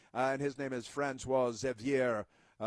and his name is Francois Xavier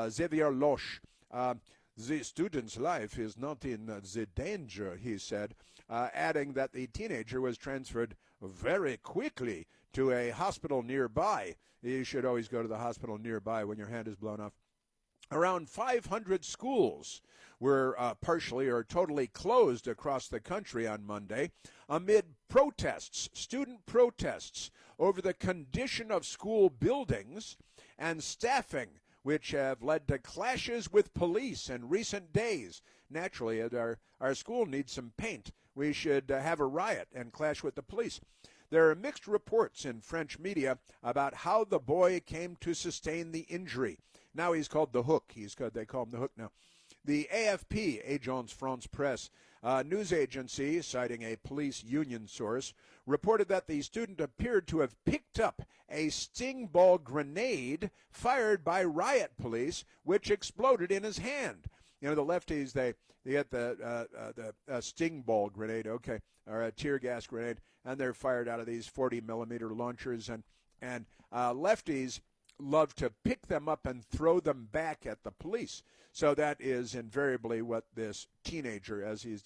Loche. The student's life is not in the danger, he said, adding that the teenager was transferred very quickly to a hospital nearby. You should always go to the hospital nearby when your hand is blown off. Around 500 schools were partially or totally closed across the country on Monday amid protests, student protests over the condition of school buildings and staffing, which have led to clashes with police in recent days. Naturally, our school needs some paint. We should have a riot and clash with the police. There are mixed reports in French media about how the boy came to sustain the injury. Now he's called the Hook. They call him the Hook now. The AFP, Agence France Presse, news agency, citing a police union source, reported that the student appeared to have picked up a sting ball grenade fired by riot police, which exploded in his hand. You know, the lefties, they get the sting ball grenade, okay, or a tear gas grenade, and they're fired out of these 40-millimeter launchers, and lefties love to pick them up and throw them back at the police. So that is invariably what this teenager, as he's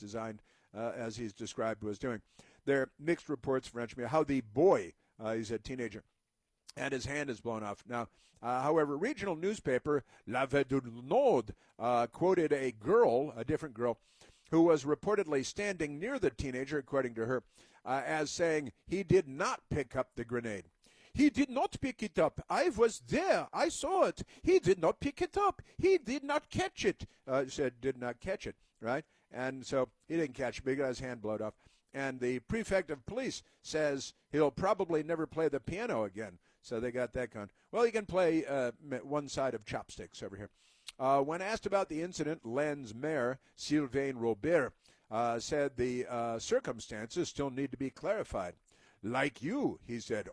described, was doing. There are mixed reports, French media, how the boy, he's a teenager, and his hand is blown off. Now, however, regional newspaper La Voix du Nord quoted a different girl, who was reportedly standing near the teenager, according to her, as saying he did not pick up the grenade. He did not pick it up. I was there. I saw it. He did not pick it up. He did not catch it. Said did not catch it, right? And so he didn't catch it, but he got his hand blown off. And the prefect of police says he'll probably never play the piano again. So they got that going. Well, he can play one side of chopsticks over here. When asked about the incident, Lens mayor Sylvain Robert said the circumstances still need to be clarified. Like you, he said,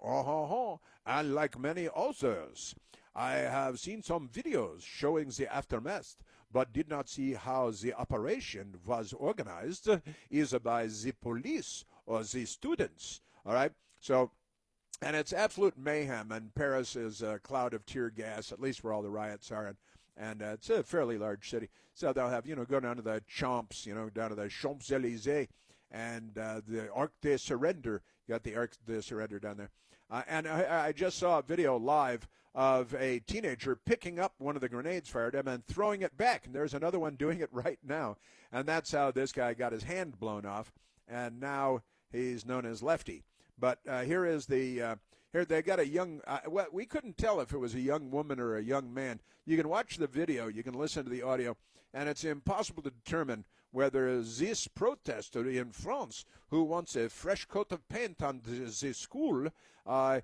and like many others. I have seen some videos showing the aftermath, but did not see how the operation was organized, either by the police or the students. All right? So, and it's absolute mayhem, and Paris is a cloud of tear gas, at least where all the riots are, and it's a fairly large city. So they'll have, go down to the Champs, down to the Champs-Élysées, and the Arc de Surrender. You got the Arc de Surrender down there. And I just saw a video live of a teenager picking up one of the grenades fired at him and throwing it back. And there's another one doing it right now. And that's how this guy got his hand blown off. And now he's known as Lefty. But here is the here they got a young we couldn't tell if it was a young woman or a young man. You can watch the video, you can listen to the audio, and it's impossible to determine whether this protester in France who wants a fresh coat of paint on the school I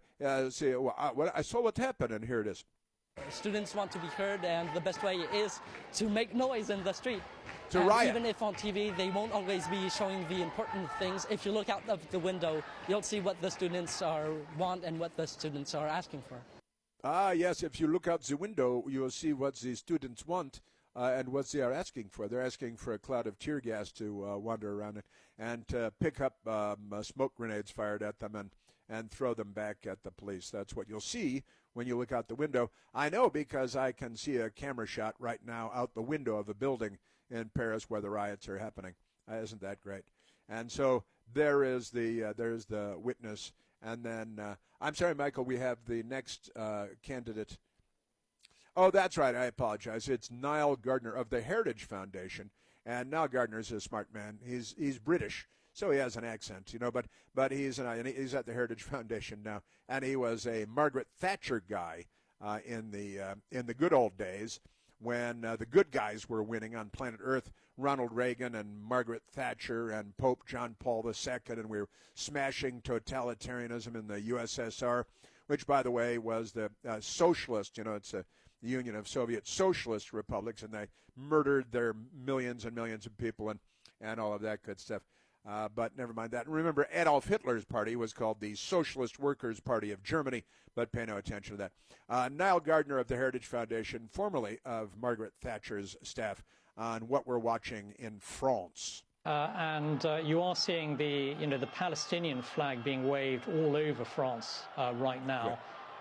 saw what happened, and here it is. Students want to be heard, and the best way is to make noise in the street. To riot. Even if on TV they won't always be showing the important things, if you look out of the window, you'll see what the students want and what the students are asking for. Yes, if you look out the window, you'll see what the students want and what they are asking for. They're asking for a cloud of tear gas to wander around it and to pick up smoke grenades fired at them and throw them back at the police. That's what you'll see when you look out the window. I know because I can see a camera shot right now out the window of a building in Paris where the riots are happening. Isn't that great? And so there's the witness. And then, I'm sorry, Michael, we have the next candidate. Oh, that's right. I apologize. It's Niall Gardner of the Heritage Foundation. And Niall Gardner's a smart man. He's British, so he has an accent, but he's at the Heritage Foundation now. And he was a Margaret Thatcher guy in the good old days, when the good guys were winning on planet Earth, Ronald Reagan and Margaret Thatcher and Pope John Paul II, and we were smashing totalitarianism in the USSR, which, by the way, was the socialist, it's the Union of Soviet Socialist Republics, and they murdered their millions and millions of people and all of that good stuff. But never mind that. And remember, Adolf Hitler's party was called the Socialist Workers' Party of Germany, but pay no attention to that. Niall Gardner of the Heritage Foundation, formerly of Margaret Thatcher's staff, on what we're watching in France. And you are seeing the Palestinian flag being waved all over France right now.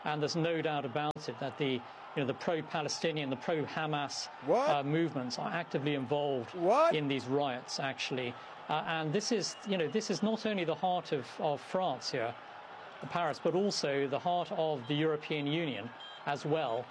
and there's no doubt about it that the pro-Palestinian, the pro-Hamas movements are actively involved in these riots, actually. And this is not only the heart of France here, Paris, but also the heart of the European Union as well.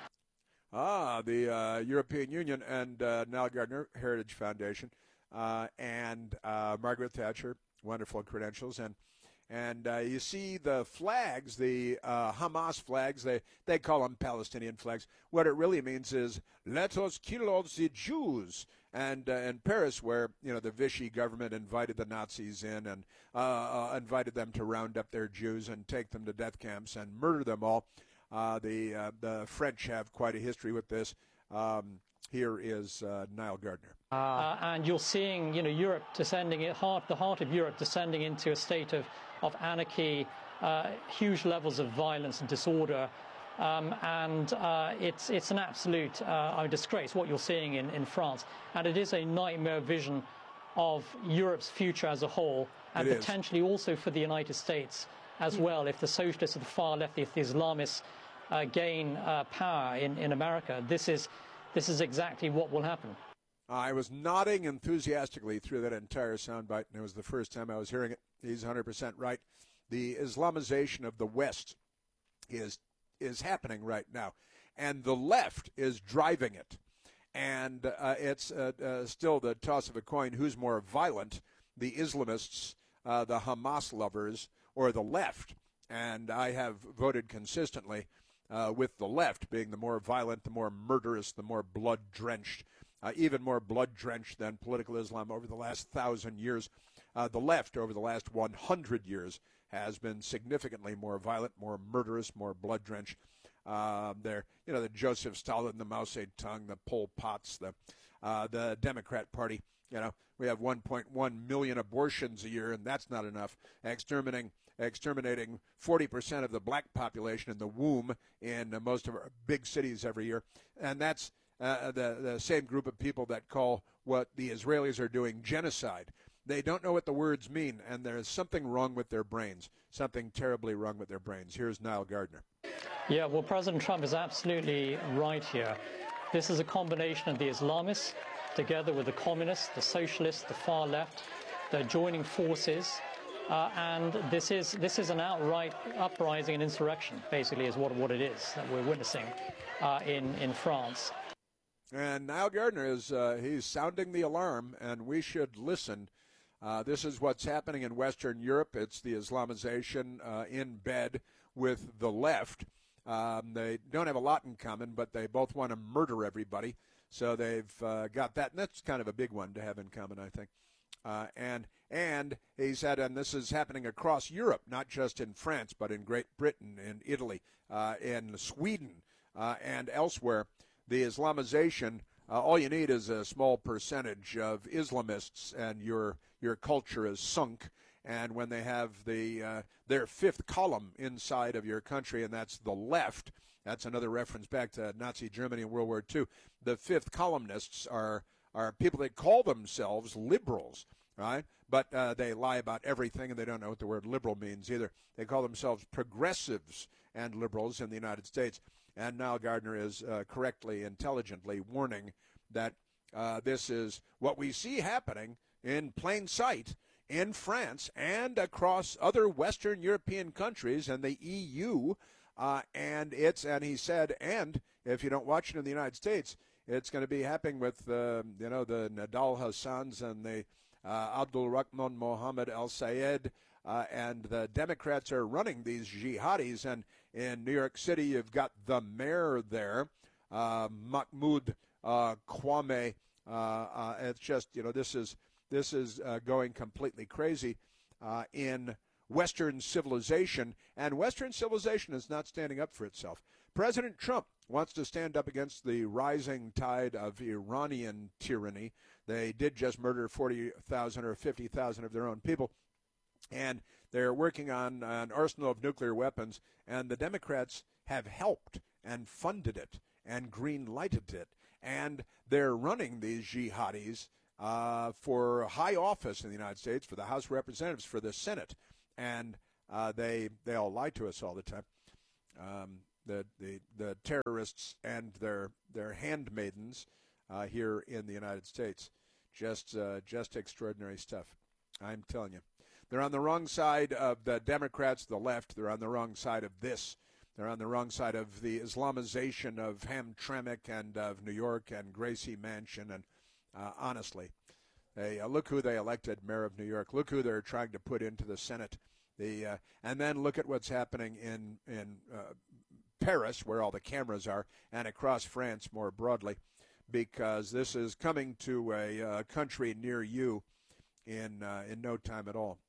The European Union and Nile Gardner Heritage Foundation and Margaret Thatcher, wonderful credentials. And you see the flags, the Hamas flags, they call them Palestinian flags. What it really means is, let us kill all the Jews. And in Paris, where the Vichy government invited the Nazis in and invited them to round up their Jews and take them to death camps and murder them all, the French have quite a history with this. Here is Nile Gardner. And you're seeing, Europe descending, the heart of Europe descending into a state of anarchy, huge levels of violence and disorder. And it's an absolute disgrace what you're seeing in France. And it is a nightmare vision of Europe's future as a whole, and potentially also for the United States as well, if the socialists of the far left, if the Islamists gain power in America. This is exactly what will happen. I was nodding enthusiastically through that entire soundbite, and it was the first time I was hearing it. He's 100% right. The Islamization of the West is happening right now, and the left is driving it. And it's still the toss of a coin: who's more violent, the Islamists, the Hamas lovers, or the left? And I have voted consistently with the left being the more violent, the more murderous, the more blood-drenched, even more blood-drenched than political Islam over the last 1,000 years. The left over the last 100 years has been significantly more violent, more murderous, more blood-drenched. The Joseph Stalin, the Mao Zedong, the Pol Pots, the Democrat Party. We have 1.1 million abortions a year, and that's not enough. Exterminating 40% of the black population in the womb in most of our big cities every year. And that's the same group of people that call what the Israelis are doing genocide. They don't know what the words mean, and there is something wrong with their brains, something terribly wrong with their brains. Here's Nile Gardner. Yeah, well, President Trump is absolutely right here. This is a combination of the Islamists together with the communists, the socialists, the far left. They're joining forces, and this is an outright uprising and insurrection, basically, is what it is that we're witnessing in France. And Nile Gardner he's sounding the alarm, and we should listen. This is what's happening in Western Europe. It's the Islamization in bed with the left. They don't have a lot in common, but they both want to murder everybody. So they've got that, and that's kind of a big one to have in common, I think. And he said, and this is happening across Europe, not just in France, but in Great Britain, in Italy, in Sweden, and elsewhere. The Islamization, all you need is a small percentage of Islamists, and your culture is sunk. And when they have their fifth column inside of your country, and that's the left, that's another reference back to Nazi Germany in World War II. The fifth columnists are people that call themselves liberals, right? But they lie about everything, and they don't know what the word liberal means either. They call themselves progressives and liberals in the United States. And Nile Gardner is correctly, intelligently warning that this is what we see happening in plain sight in France and across other Western European countries and the EU. And he said, and if you don't watch it in the United States, it's going to be happening with the Nadal Hassans and the Abdul Rahman Mohammed Al Sayed, and the Democrats are running these jihadis. And in New York City, you've got the mayor there, Mahmoud Kwame. It's just, this is going completely crazy in Western civilization, and Western civilization is not standing up for itself. President Trump wants to stand up against the rising tide of Iranian tyranny. They did just murder 40,000 or 50,000 of their own people, and they're working on an arsenal of nuclear weapons, and the Democrats have helped and funded it and green-lighted it, and they're running these jihadis for high office in the United States, for the House of Representatives, for the Senate, and they all lie to us all the time. the terrorists and their handmaidens here in the United States. Just extraordinary stuff. I'm telling you. They're on the wrong side of the Democrats, the left. They're on the wrong side of this. They're on the wrong side of the Islamization of Hamtramck and of New York and Gracie Mansion. And honestly, look who they elected mayor of New York. Look who they're trying to put into the Senate. And then look at what's happening in Paris, where all the cameras are, and across France more broadly, because this is coming to a country near you in no time at all.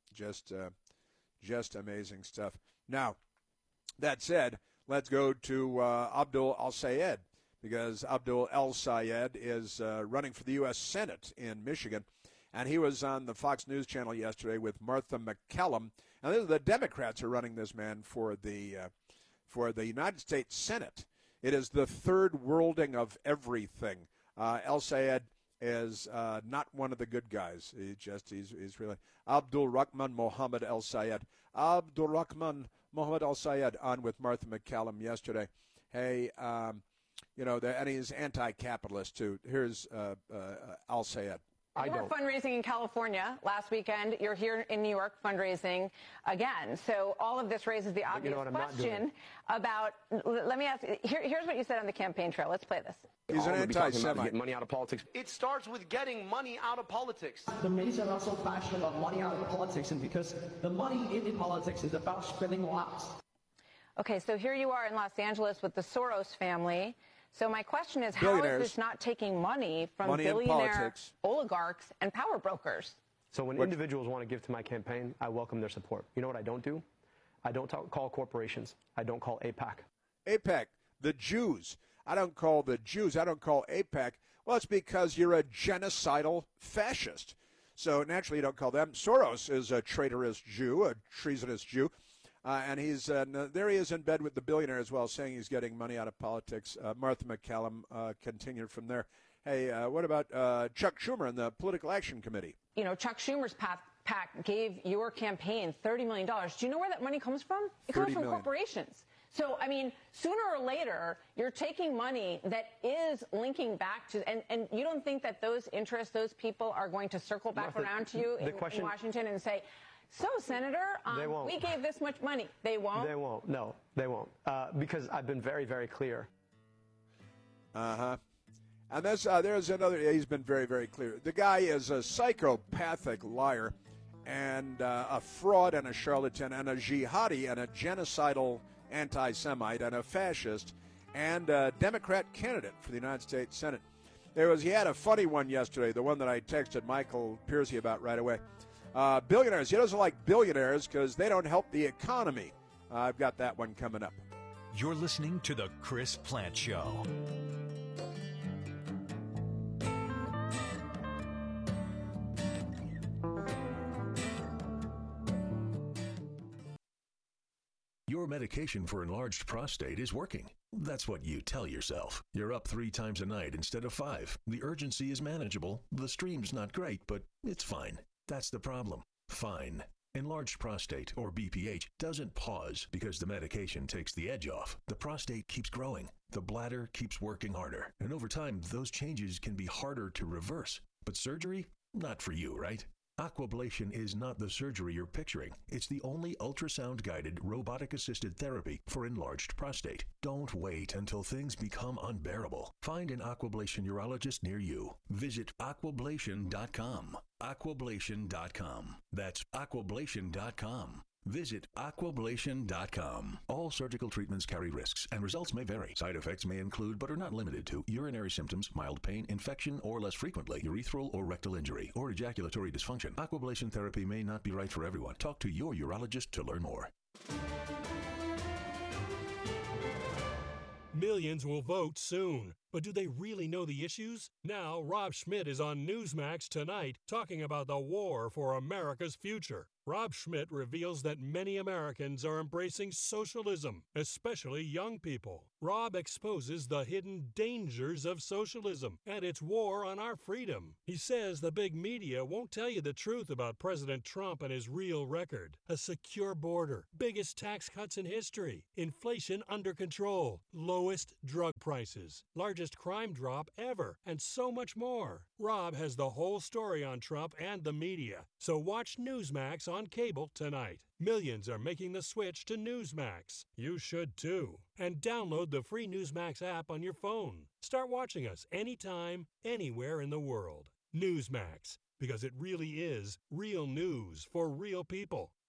Just amazing stuff. Now, that said, let's go to Abdul El-Sayed, because Abdul El-Sayed is running for the U.S. Senate in Michigan, and he was on the Fox News channel yesterday with Martha MacCallum. And the Democrats are running this man for the United States Senate. It is the third worlding of everything. El-Sayed is not one of the good guys. He's really Abdul Rahman Mohammed El-Sayed. Abdul Rahman Mohammed El-Sayed on with Martha MacCallum yesterday. Hey, and he's anti-capitalist too. Here's El-Sayed. You were fundraising in California last weekend. You're here in New York fundraising again. So all of this raises the obvious question about, let me ask, here's what you said on the campaign trail. Let's play this. He's an anti-Semite. Get money out of politics. It starts with getting money out of politics. The reason I'm so passionate about money out of politics is because the money in politics is about spending lots. Okay, so here you are in Los Angeles with the Soros family. So my question is, how is this not taking money from billionaire oligarchs and power brokers? So when individuals want to give to my campaign, I welcome their support. You know what I don't do? I don't call corporations. I don't call AIPAC. AIPAC, the Jews. I don't call the Jews. I don't call AIPAC. Well, it's because you're a genocidal fascist. So naturally, you don't call them. Soros is a traitorous Jew, a treasonous Jew. And he's there he is in bed with the billionaire as well, saying he's getting money out of politics. Martha MacCallum continued from there. Hey, what about Chuck Schumer and the Political Action Committee? You know, Chuck Schumer's PAC gave your campaign $30 million. Do you know where that money comes from? It comes from corporations. So, I mean, sooner or later, you're taking money that is linking back to, and you don't think that those interests, those people are going to circle back around to you in Washington and say, so, Senator, we gave this much money. They won't? They won't. No, they won't. Because I've been very, very clear. And there's another, he's been very, very clear. The guy is a psychopathic liar and a fraud and a charlatan and a jihadi and a genocidal anti-Semite and a fascist and a Democrat candidate for the United States Senate. He had a funny one yesterday, the one that I texted Michael Piercy about right away. Billionaires. He doesn't like billionaires because they don't help the economy. I've got that one coming up. You're listening to The Chris Plante Show. Your medication for enlarged prostate is working. That's what you tell yourself. You're up 3 times a night instead of 5. The urgency is manageable. The stream's not great, but it's fine. That's the problem. Fine. Enlarged prostate, or BPH, doesn't pause because the medication takes the edge off. The prostate keeps growing. The bladder keeps working harder. And over time, those changes can be harder to reverse. But surgery? Not for you, right? Aquablation is not the surgery you're picturing. It's the only ultrasound-guided, robotic-assisted therapy for enlarged prostate. Don't wait until things become unbearable. Find an Aquablation urologist near you. Visit aquablation.com. Aquablation.com. That's aquablation.com. Visit aquablation.com. All surgical treatments carry risks, and results may vary. Side effects may include, but are not limited to, urinary symptoms, mild pain, infection, or less frequently, urethral or rectal injury, or ejaculatory dysfunction. Aquablation therapy may not be right for everyone. Talk to your urologist to learn more. Millions will vote soon, but do they really know the issues? Now, Rob Schmidt is on Newsmax tonight talking about the war for America's future. Rob Schmidt reveals that many Americans are embracing socialism, especially young people. Rob exposes the hidden dangers of socialism and its war on our freedom. He says the big media won't tell you the truth about President Trump and his real record. A secure border, biggest tax cuts in history, inflation under control, lowest drug prices, largest crime drop ever, and so much more. Rob has the whole story on Trump and the media, so watch Newsmax on cable tonight. Millions are making the switch to Newsmax. You should too. And download the free Newsmax app on your phone. Start watching us anytime, anywhere in the world. Newsmax, because it really is real news for real people.